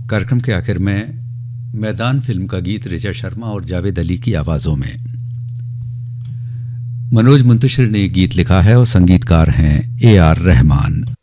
कार्यक्रम के आखिर में मैदान फिल्म का गीत ऋचा शर्मा और जावेद अली की आवाज़ों में। मनोज मुंतशिर ने गीत लिखा है और संगीतकार हैं AR रहमान।